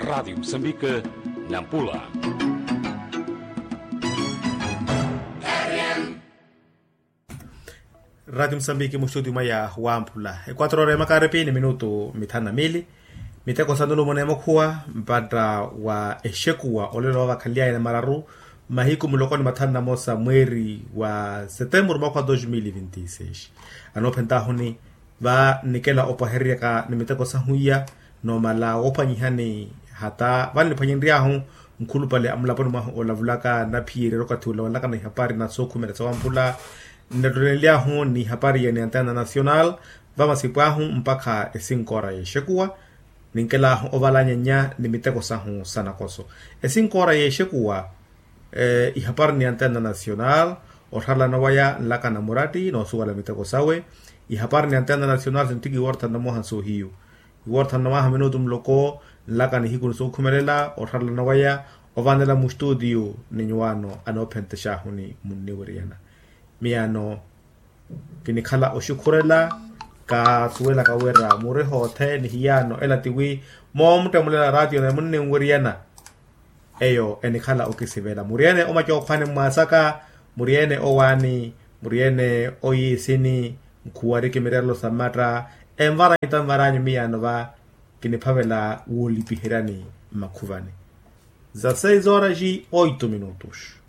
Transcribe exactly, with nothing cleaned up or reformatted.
Rádio Moçambique, Nampula. Radio Msambiki mustudi maya wampula e quattro ore makarepi ni minuto mitana mili miteko sandulo monemo kuwa mpata wa eshekuwa olelo wa kalia na mararu mahiku mulokoni matana mosa mweri wa Setembro mwaka dois mil e vinte e seis anopenta huni va nikela opaheria ka nimiteko sahuya no mala opanyihani hata vani panyindria hu mkulu pale amulaponi mahu olavulaka na pire rokatula wala kana hapari na soku mele wampula Ndonelia hu ni habari ya ni antena nacional vama sipwa hu mpaka cinco horas yeshekuwa ninkela hu ovalanya nya ni miteko sahu sana koso e cinco horas yeshekuwa eh, i habari ni antena nacional orhala na waya laka na murati no suwala miteko sawe i habari ni antena nacional sentigi warta na mohan so hiyo i warta na maha minutum loko laka ni hikun so kumelela orhala na waya ovanela mu studio ni nyuano anopente shahuni munni wariana miano kinikhala oshukurela ka suela ka wera mure hote ni hiano ela tiwi mo mtamulela radio na munne nguriana eyo enikhala okisivela muriene omacho khwane masaka muriene owani muriene oyisini mkuwari kimirelo samatra emvara itamvaranyo miano va kinipavela wolipiherani makuvani za seis horas e oito minutos.